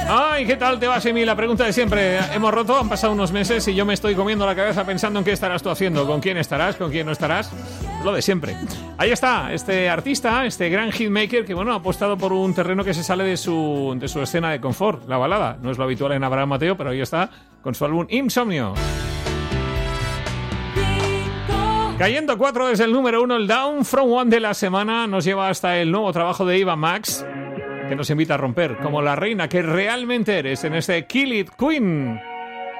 Ay, ¿qué tal te va, Semi? La pregunta de siempre. Hemos roto, han pasado unos meses y yo me estoy comiendo la cabeza pensando en qué estarás tú haciendo, con quién estarás, con quién no estarás. Lo de siempre. Ahí está, este artista, este gran hitmaker que, bueno, ha apostado por un terreno que se sale de su escena de confort, la balada. No es lo habitual en Abraham Mateo, pero ahí está, con su álbum Insomnio. Cayendo 4 desde el número 1, el Down From One de la semana nos lleva hasta el nuevo trabajo de Eva Max, que nos invita a romper como la reina que realmente eres en este Kill It Queen.